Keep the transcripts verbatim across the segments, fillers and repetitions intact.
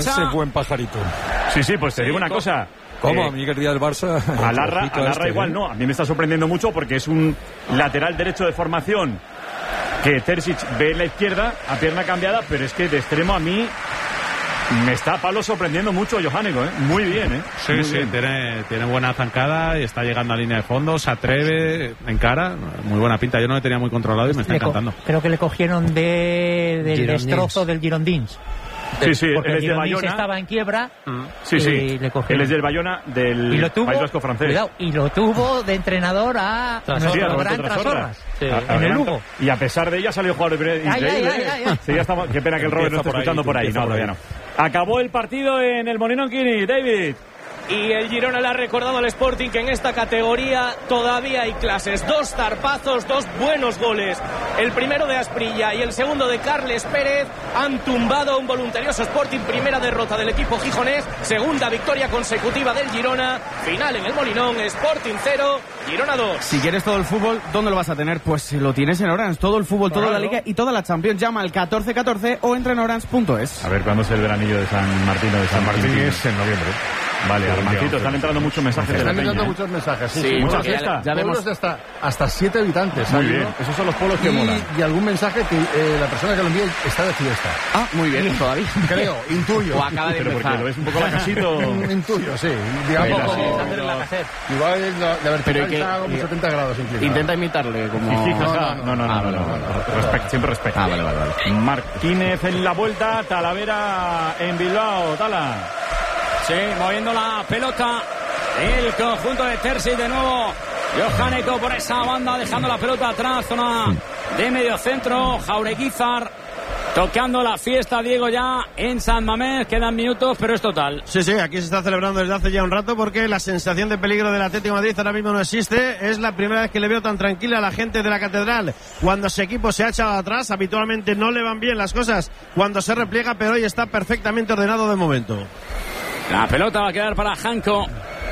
Ese buen pajarito. Sí, sí, pues te sí, digo una ¿cómo? cosa. ¿Cómo? Eh, A mí que el día del Barça... Alarra, ojito a Alarra este, igual ¿eh? no. A mí me está sorprendiendo mucho porque es un lateral derecho de formación que Terzic ve en la izquierda a pierna cambiada, pero es que de extremo a mí me está Pablo sorprendiendo mucho Johaneko, ¿eh? Muy bien, ¿eh? Sí, Muy sí, bien. tiene, tiene buena zancada y está llegando a línea de fondo, se atreve, encara, muy buena pinta. Yo no le tenía muy controlado y me está Le co- encantando. Creo que le cogieron de, del Girondins. destrozo del Girondins. Sí, sí, Porque él el es de Girondins Bayona. estaba en quiebra Sí, y sí. le cogieron. Él es del Bayona, del Y lo tuvo, País Vasco francés. cuidado, y lo tuvo de entrenador a Trasorras. Sí, a nuestro Roberto gran Trasorras. Trasorras. Sí. A- a En el Gran- Lugo. Y a pesar de ella salió jugador increíble. Ay, ay, ay, ay, ay. Sí, ya estamos. Qué pena que el Robert no esté Empieza por ahí, escuchando tú, por ahí. empieza No, por todavía ahí. no. Acabó el partido en el Molinón Kini, David. Y el Girona le ha recordado al Sporting que en esta categoría todavía hay clases. Dos zarpazos, dos buenos goles. El primero de Asprilla y el segundo de Carles Pérez han tumbado a un voluntarioso Sporting. Primera derrota del equipo gijonés. Segunda victoria consecutiva del Girona. Final en el Molinón. Sporting cero, Girona dos. Si quieres todo el fútbol, ¿dónde lo vas a tener? Pues lo tienes en Orange. Todo el fútbol, toda la Liga y toda la Champions. Llama al catorce catorce o entra en orange punto es. A ver, ¿cuándo es el veranillo de San Martín o de San, San Martín Quintín? es en noviembre. Vale, Armancito, están entrando muchos mensajes de la Están peña, entrando ¿eh? muchos mensajes. Sí, Sí, sí. mucha Pueblos- fiesta. Ya pueblos vemos. de hasta, hasta siete habitantes. Muy ¿sabes? bien, esos son los pueblos que Y, molan. y algún mensaje que eh, la persona que lo envía está de fiesta. Ah, muy bien, todavía. Creo, intuyo. O acaba de Pero porque empezar. lo ves un poco la casito. Mm, Intuyo, sí. Digamos, Baila, como- sí. Sandro Lacazette. igual la, la Pero vertical que- está como que- setenta grados inclinada. Intenta imitarle como... Jiji, jaja. no, No, no, no, Ah, no, vale, no, vale, no. Respect- siempre respeto. Ah, vale, vale, vale. Martínez en la vuelta, Talavera en Bilbao, Tala. Sí, moviendo la pelota. El conjunto de Terzic de nuevo. Johaneko por esa banda, dejando la pelota atrás, zona de medio centro. Jaureguizar tocando la fiesta, Diego, ya en San Mamés. Quedan minutos, pero es total. Sí, sí, aquí se está celebrando desde hace ya un rato porque la sensación de peligro del Atlético de Madrid ahora mismo no existe. Es la primera vez que le veo tan tranquila a la gente de la Catedral. Cuando su equipo se ha echado atrás, habitualmente no le van bien las cosas cuando se repliega, pero hoy está perfectamente ordenado de momento. La pelota va a quedar para Janko.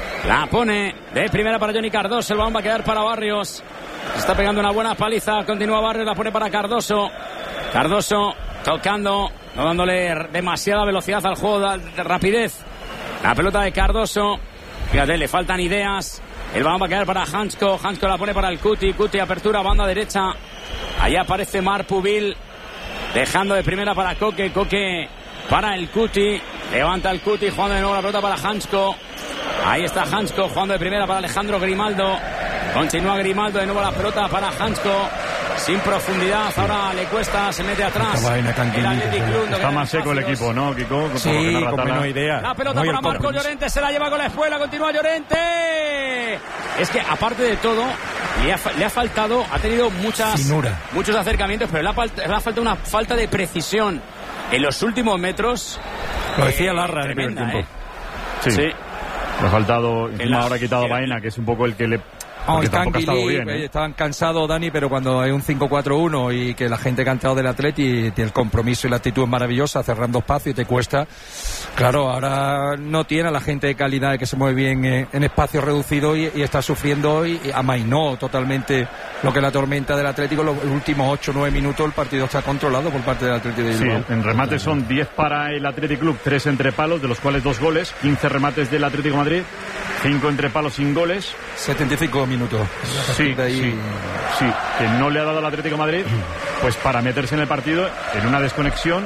La pone de primera para Johnny Cardoso. El balón va a quedar para Barrios. Está pegando una buena paliza. Continúa Barrios. La pone para Cardoso. Cardoso tocando. No dándole demasiada velocidad al juego. De rapidez. La pelota de Cardoso. Fíjate, le faltan ideas. El balón va a quedar para Hansko. Hansko la pone para el Cuti. Cuti apertura, banda derecha. Allá aparece Marpubil. Dejando de primera para Coque. Coque para el Cuti. Levanta el Cuti. Jugando de nuevo la pelota para Hansko. Ahí está Hansko jugando de primera para Alejandro Grimaldo. Continúa Grimaldo, de nuevo la pelota para Hansko. Sin profundidad, ahora le cuesta, se mete atrás. Esta vaina tan El Athletic quinita, Club, no Está quedan más seco el espacios. equipo, ¿no, Kiko? Por lo que Sí, narra con Tala. menos idea. La pelota No, y el para Marco compromiso. Llorente, se la lleva con la espuela, continúa Llorente. Es que aparte de todo, le ha, fa- le ha faltado, ha tenido muchas, Finura. muchos acercamientos, pero le ha, falt- le ha faltado una falta de precisión en los últimos metros. Lo decía eh, Larra en el primer tremenda, tiempo. Sí. Sí. Le ha faltado, En encima la- ahora ha quitado a en- Baena, que es un poco el que le... No, porque están tampoco ha estado Guilí, bien, ¿eh? estaban cansados, Dani, pero cuando hay un cinco cuatro uno y que la gente ha cantado del Atleti, el compromiso y la actitud es maravillosa, cerrando espacio y te cuesta. Claro, ahora no tiene a la gente de calidad que se mueve bien eh, en espacios reducidos y, y está sufriendo y, y amainó totalmente lo que es la tormenta del Atlético. Los últimos ocho o nueve minutos el partido está controlado por parte del Atlético de Sí, Bilbao. en remate son diez para el Athletic Club, tres entre palos, de los cuales dos goles, quince remates del Atlético de Madrid, cinco entre palos sin goles. setenta y cinco minutos. Sí, De ahí- sí, sí, que no le ha dado al Atlético de Madrid, pues para meterse en el partido en una desconexión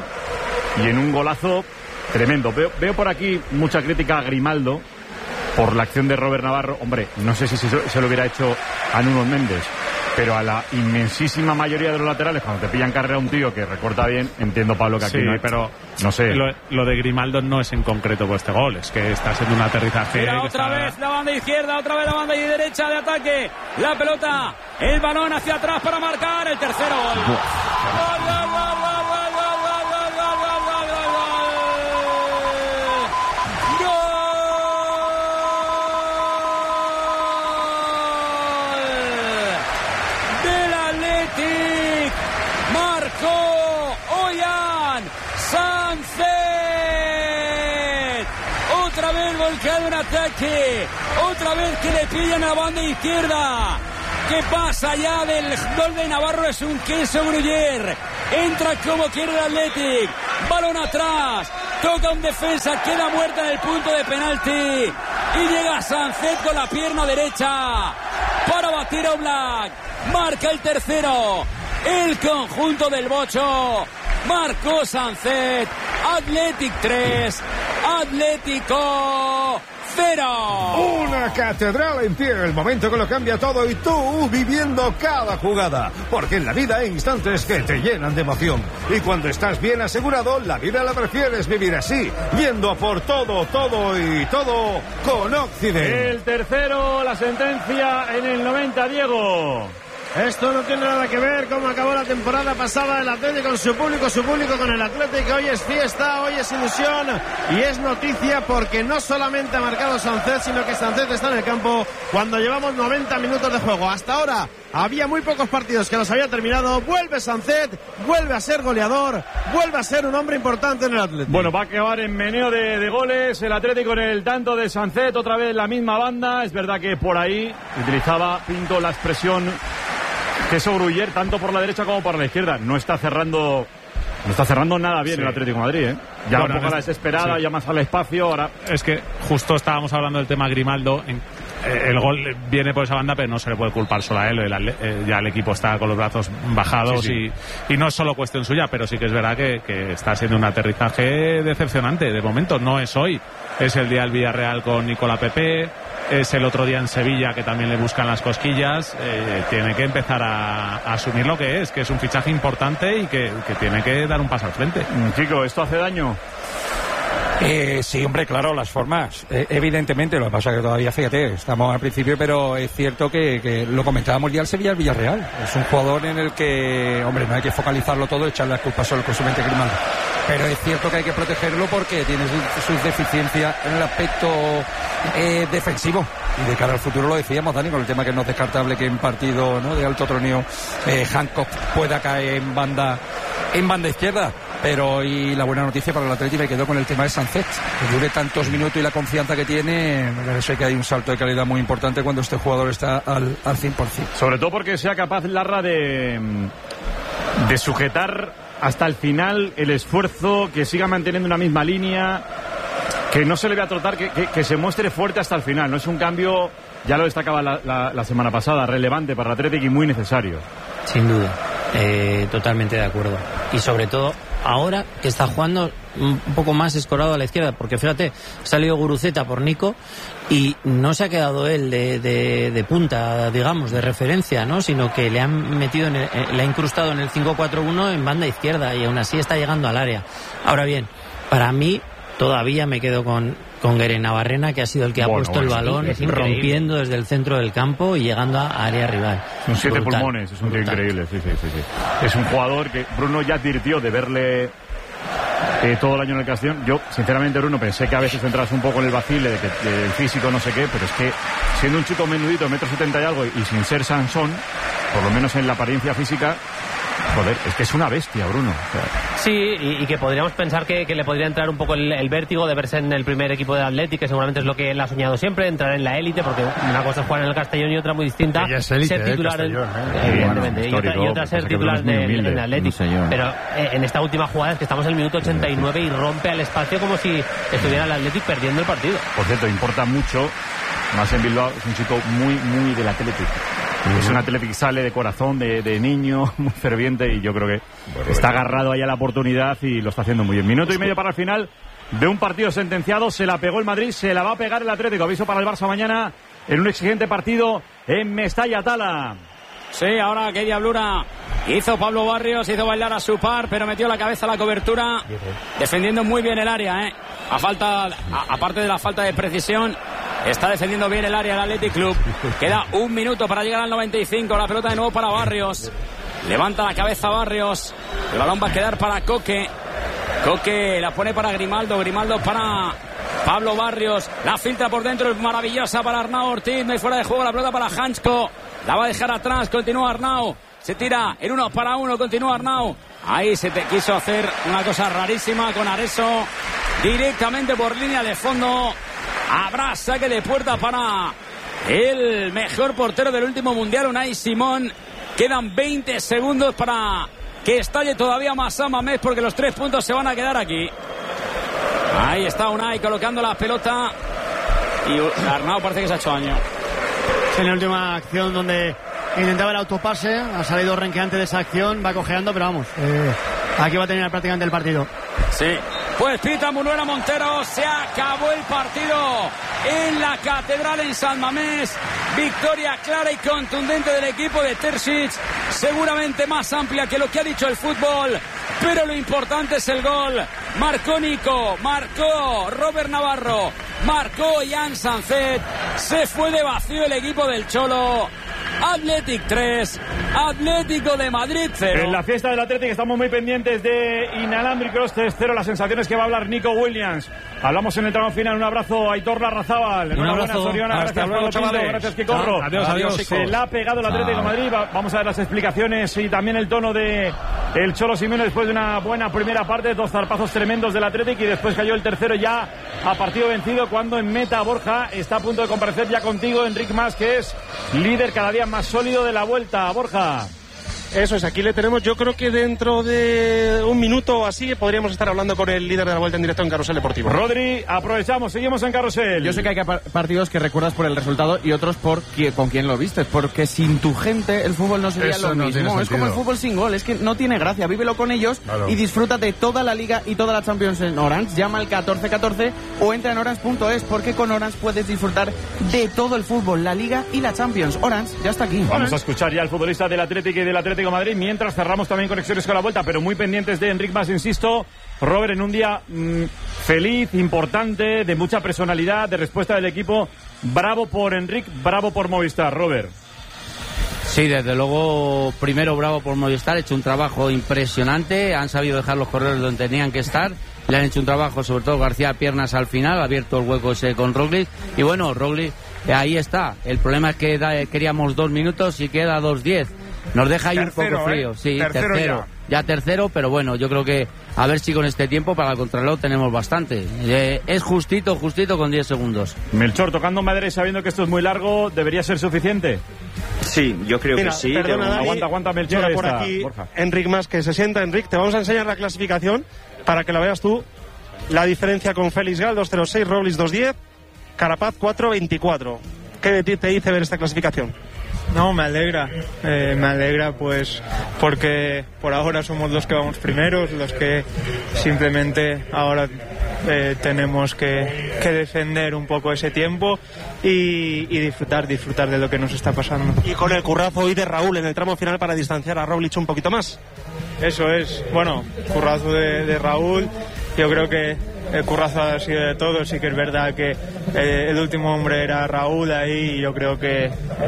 y en un golazo tremendo. Veo, veo por aquí mucha crítica a Grimaldo por la acción de Robert Navarro. Hombre, no sé si se, se lo hubiera hecho a Nuno Méndez, pero a la inmensísima mayoría de los laterales, cuando te pillan carrera un tío que recorta bien, entiendo, Pablo, que aquí Sí, no hay- pero no sé. Lo, lo de Grimaldo no es en concreto por este gol, es que está siendo un aterrizaje. Mira, que otra está- vez la banda izquierda, otra vez la banda derecha de ataque. La pelota, el balón hacia atrás para marcar el tercero gol. Gol, gol, gol, gol, gol, gol, gol, gol, gol, gol, gol, gol, gol. Del Athletic. Marcó Ollán Sánchez. Otra vez volcado en ataque. Otra vez que le pillan a la banda izquierda. ¿Qué pasa ya del gol de Navarro? Es un queso gruyer. Entra como quiere el Athletic. Balón atrás. toca un defensa, queda muerta en el punto de penalti y llega Sancet con la pierna derecha para batir a Oblak. Marca el tercero el conjunto del Bocho. Marcó Sancet. Athletic tres, Atlético cero. Una catedral en pie, el momento que lo cambia todo y tú viviendo cada jugada. Porque en la vida hay instantes que te llenan de emoción. Y cuando estás bien asegurado, la vida la prefieres vivir así, yendo a por todo, todo y todo con Occident. El tercero, la sentencia en el noventa, Diego. Esto no tiene nada que ver cómo acabó la temporada pasada el Atlético con su público, su público con el Atlético. Hoy es fiesta, hoy es ilusión y es noticia porque no solamente ha marcado Sancet, sino que Sancet está en el campo cuando llevamos noventa minutos de juego. Hasta ahora había muy pocos partidos que los había terminado. Vuelve Sancet, vuelve a ser goleador, vuelve a ser un hombre importante en el Atlético. Bueno, va a acabar en meneo de, de goles el Atlético en el tanto de Sancet, otra vez la misma banda. Es verdad que por ahí utilizaba Pinto la expresión Queso Gruyer tanto por la derecha como por la izquierda. No está cerrando no está cerrando nada bien sí. el Atlético de Madrid, ¿eh? Ya bueno, un poco a la desesperada, sí. ya más al espacio. Ahora es que justo estábamos hablando del tema Grimaldo. En, eh, el gol viene por esa banda, pero no se le puede culpar solo a él. El, eh, ya el equipo está con los brazos bajados sí, sí. Y, y no es solo cuestión suya, pero sí que es verdad que, que está siendo un aterrizaje decepcionante. De momento no es hoy, es el día del Villarreal con Nicola Pepe. Es el otro día en Sevilla que también le buscan las cosquillas. Eh, tiene que empezar a, a asumir lo que es, que es un fichaje importante y que, que tiene que dar un paso al frente. Chico, ¿esto hace daño? Eh, sí, hombre, claro, las formas. Eh, evidentemente, lo que pasa es que todavía, fíjate, estamos al principio, pero es cierto que, que lo comentábamos ya el Sevilla, el Villarreal. Es un jugador en el que, hombre, no hay que focalizarlo todo, echarle las culpas solo exclusivamente a Grimaldo. Pero es cierto que hay que protegerlo porque tiene sus, sus deficiencias en el aspecto eh, defensivo. Y de cara al futuro lo decíamos, Dani, con el tema que no es descartable que en partido, ¿no?, de alto troneo eh, Hancock pueda caer en banda en banda izquierda. Pero y la buena noticia para el Atlético me quedó con el tema de Sancet, que dure tantos minutos y la confianza que tiene. Me parece que hay un salto de calidad muy importante cuando este jugador está al, al cien por ciento. Sobre todo porque sea capaz Larra de, de sujetar hasta el final el esfuerzo, que siga manteniendo una misma línea, que no se le vea trotar, que, que, que se muestre fuerte hasta el final. No es un cambio, ya lo destacaba la, la, la semana pasada, relevante para el Atlético y muy necesario. Sin duda, eh, totalmente de acuerdo. Y sobre todo ahora que está jugando un poco más escorado a la izquierda, porque fíjate, ha salido Guruceta por Nico y no se ha quedado él de, de, de punta, digamos, de referencia, ¿no?, sino que le han metido en el, le ha incrustado en el cinco cuatro uno en banda izquierda y aún así está llegando al área. Ahora bien, para mí todavía me quedo con con Gueren Navarrena, que ha sido el que ha bueno, puesto el balón rompiendo desde el centro del campo y llegando a área rival. Son siete brutal, pulmones, es un tío brutal. increíble. Sí, sí, sí, sí. Es un jugador que Bruno ya advirtió de verle eh, todo el año en el Castellón. Yo, sinceramente, Bruno, pensé que a veces entras un poco en el vacile de que de, del físico, no sé qué, pero es que siendo un chico menudito, metro setenta y algo, y sin ser Sansón, por lo menos en la apariencia física, joder, es que es una bestia, Bruno. O sea, sí, y, y que podríamos pensar que, que le podría entrar un poco el, el vértigo de verse en el primer equipo de Atlético, que seguramente es lo que él ha soñado siempre, entrar en la élite, porque una cosa es jugar en el Castellón y otra muy distinta. Ella es élite, ser titular eh, en, Castellón, ¿eh? evidentemente, bueno, y, otra, y otra ser titular de, en el Atlético. Pero eh, en esta última jugada es que estamos en el minuto ochenta y nueve y rompe al espacio como si estuviera el Atlético perdiendo el partido. Por cierto, importa mucho, más en Bilbao, es un chico muy, muy del Atlético. Es un Atlético que sale de corazón, de, de niño, muy ferviente, y yo creo que bueno, está agarrado ahí a la oportunidad y lo está haciendo muy bien. Minuto y medio para el final de un partido sentenciado. Se la pegó el Madrid, se la va a pegar el Atlético. Aviso para el Barça mañana en un exigente partido en Mestalla, Tala. Sí, ahora qué diablura hizo Pablo Barrios, hizo bailar a su par, pero metió la cabeza a la cobertura, defendiendo muy bien el área, ¿eh? A falta, a, aparte de la falta de precisión, está defendiendo bien el área el Athletic Club. Queda un minuto para llegar al noventa y cinco. La pelota de nuevo para Barrios. Levanta la cabeza Barrios. El balón va a quedar para Coque. Coque la pone para Grimaldo. Grimaldo para Pablo Barrios. La filtra por dentro. Es maravillosa para Arnau Ortiz. No hay fuera de juego. La pelota para Hansko. La va a dejar atrás. Continúa Arnau. Se tira en uno para uno. Continúa Arnau. Ahí se te quiso hacer una cosa rarísima con Areso. Directamente por línea de fondo. Habrá saque de puerta para el mejor portero del último mundial, Unai Simón. Quedan veinte segundos para que estalle todavía más Samamés, porque los tres puntos se van a quedar aquí. Ahí está Unai colocando la pelota. Y Arnau parece que se ha hecho daño. En la última acción donde intentaba el autopase, ha salido renqueante de esa acción, va cojeando, pero vamos, eh, aquí va a terminar prácticamente el partido. Sí, pues pita Munuera Montero, se acabó el partido en la Catedral en San Mamés. Victoria clara y contundente del equipo de Terzic, seguramente más amplia que lo que ha dicho el fútbol, pero lo importante es el gol. Marcó Nico, marcó Robert Navarro, marcó Jan Sanzet, se fue de vacío el equipo del Cholo. Athletic tres, Atlético de Madrid cero. En la fiesta del Athletic estamos muy pendientes de Inalámbricos tres cero, las sensaciones que va a hablar Nico Williams. Hablamos en el tramo final. Un abrazo a Aitor Larrazábal. Un abrazo. Soriona. Hasta Gracias, luego, Pablo Pinto. chavales. Gracias, Quicorro. Chao. Adiós, adiós. Se la ha pegado el Atlético de Madrid. Va- Vamos a ver las explicaciones y también el tono de el Cholo Simeone después de una buena primera parte. Dos zarpazos tremendos del Atlético y después cayó el tercero ya a partido vencido cuando en meta Borja está a punto de comparecer ya contigo, Enric Mas, que es líder cada día más sólido de la vuelta. Borja. Eso es, aquí le tenemos. Yo creo que dentro de un minuto o así podríamos estar hablando con el líder de la vuelta en directo en Carrusel Deportivo. Rodri, aprovechamos, seguimos en Carrusel. Yo sé que hay par- partidos que recuerdas por el resultado y otros por qui- con quién lo vistes, porque sin tu gente el fútbol no sería Eso lo no mismo. tiene Es como el sentido. fútbol sin gol, es que no tiene gracia. Vívelo con ellos Claro. y disfruta de toda la Liga y toda la Champions en Orange. Llama al catorce catorce o entra en orange punto es, porque con Orange puedes disfrutar de todo el fútbol, la Liga y la Champions. Orange ya está aquí. Vamos a escuchar ya al futbolista del Atlético y del Atlético de Madrid mientras cerramos también conexiones con la vuelta, pero muy pendientes de Enric Mas, insisto. Robert, en un día mmm, feliz, importante, de mucha personalidad, de respuesta del equipo. Bravo por Enric, bravo por Movistar, Robert. Sí, desde luego, primero bravo por Movistar, ha hecho un trabajo impresionante, han sabido dejar los corredores donde tenían que estar, le han hecho un trabajo, sobre todo García Piernas al final, ha abierto el hueco ese con Roglic, y bueno, Roglic, eh, ahí está, el problema es que da, queríamos dos minutos y queda dos diez, nos deja ahí Tercero, un poco frío, ¿eh? sí, Tercero tercero, ya. ya tercero, pero bueno, yo creo que a ver si con este tiempo para el contrarreloj tenemos bastante, eh, es justito, justito con diez segundos. Melchor, tocando madera y sabiendo que esto es muy largo, ¿debería ser suficiente? Sí, yo creo Mira, que sí. perdona, que- Dani, Aguanta, aguanta, Melchor, llega ahí por está, aquí Borja. Enric Mas, que se sienta. Enric, te vamos a enseñar la clasificación para que la veas tú. La diferencia con Félix Gal, dos cero seis, Roglic dos diez, Carapaz cuatro veinticuatro. ¿Qué de ti te dice ver esta clasificación? No, me alegra, eh, me alegra pues porque por ahora somos los que vamos primeros, los que simplemente ahora eh, tenemos que, que defender un poco ese tiempo y, y disfrutar, disfrutar de lo que nos está pasando. Y con el currazo hoy de Raúl en el tramo final para distanciar a Roglic un poquito más. Eso es, bueno, currazo de, de Raúl, yo creo que el currazo ha sido de todos, sí que es verdad que eh, el último hombre era Raúl ahí y yo creo que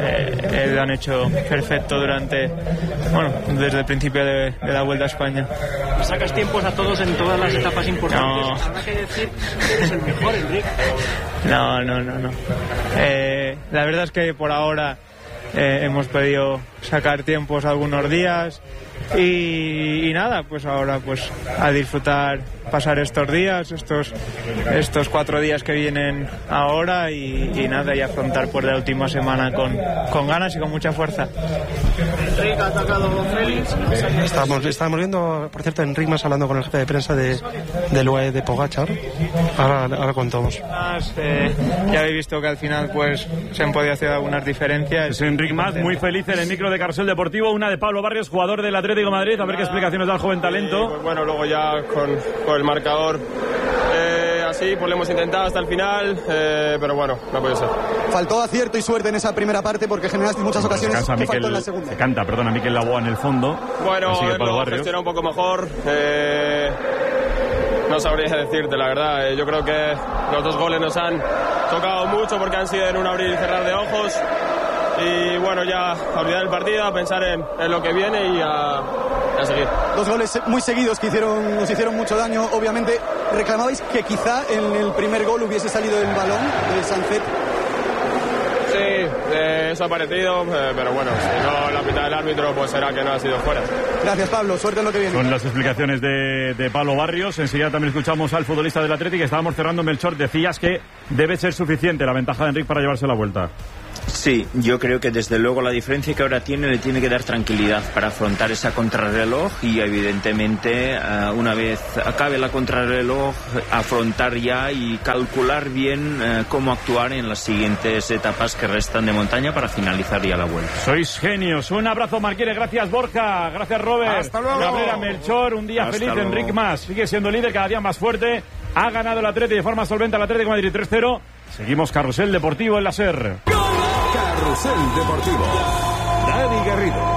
eh, lo han hecho perfecto durante, bueno, desde el principio de, de la Vuelta a España. Sacas tiempos a todos en todas las etapas importantes. No. Habrá que decir que eres el mejor, Enrique. No, no, no, no. Eh, la verdad es que por ahora eh, hemos podido sacar tiempos algunos días y, y nada, pues ahora pues a disfrutar, pasar estos días, estos estos cuatro días que vienen ahora y, y nada, y afrontar por la última semana con, con ganas y con mucha fuerza. Enrique ha atacado Félix. Estábamos, estábamos viendo, por cierto, Enric Mas hablando con el jefe de prensa de, del U A E de Pogačar. Ahora, ahora contamos. Más, eh, ya habéis visto que al final pues se han podido hacer algunas diferencias. Es Enric Mas, muy feliz en el micro de Carrusel Deportivo. Una de Pablo Barrios, jugador del Atlético de Madrid. A ver qué explicaciones da el joven talento. Pues bueno, luego ya con, con el marcador eh, así, pues lo hemos intentado hasta el final, eh, pero bueno, no puede ser. Faltó acierto y suerte en esa primera parte porque generaste muchas ocasiones. Cansa ¿Qué faltó Miquel, en la segunda? se canta, perdona, Miquel Laboa en el fondo. Bueno, Así que Pablo haberlo Barrios. gestionado un poco mejor. Eh, no sabría decirte, la verdad. Eh, yo creo que los dos goles nos han tocado mucho porque han sido en un abrir y cerrar de ojos. Y bueno, ya a olvidar el partido, a pensar en, en lo que viene y a, y a seguir. Dos goles muy seguidos que hicieron, nos hicieron mucho daño. Obviamente, reclamabais que quizá en el primer gol hubiese salido el balón de Sanzet. Sí, eh, eso ha parecido, eh, pero bueno, si no la mitad del árbitro, pues será que no ha sido fuera. Gracias, Pablo. Suerte en lo que viene. Con las explicaciones de, de Pablo Barrios. Enseguida también escuchamos al futbolista del Atlético. Estábamos cerrando, Melchor. Decías que debe ser suficiente la ventaja de Enric para llevarse la vuelta. Sí, yo creo que desde luego la diferencia que ahora tiene le tiene que dar tranquilidad para afrontar esa contrarreloj y evidentemente uh, una vez acabe la contrarreloj afrontar ya y calcular bien uh, cómo actuar en las siguientes etapas que restan de montaña para finalizar ya la vuelta. Sois genios. Un abrazo, Marquines. Gracias, Borja. Gracias, Robert. Hasta luego. Cabrera, Melchor. Un día Hasta feliz. luego. Enric Mas sigue siendo líder, cada día más fuerte. Ha ganado el Atleti de forma solvente al Atlético de Madrid tres cero. Seguimos Carrusel Deportivo en la SER. Carrusel Deportivo. Dani Garrido.